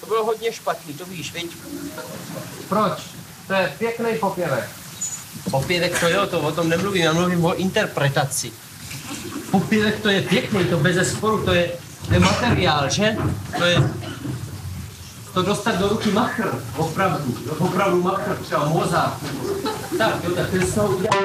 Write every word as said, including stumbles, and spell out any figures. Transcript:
To bylo hodně špatný, to víš, viď? Proč? To je pěkný popěvek. Popěvek to jo, to o tom nemluvím, já mluvím o interpretaci. Popěvek to je pěkný, to bez sporu, to je, to je materiál, že? To je... To dostat do ruky machr, opravdu, opravdu machr, třeba Mozart. Tak jo, tak ten z toho udělal...